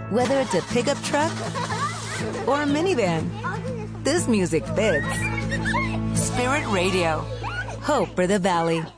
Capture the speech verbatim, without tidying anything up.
Whether it's a pickup truck or a minivan, this music fits. Spirit Radio. Hope for the Valley.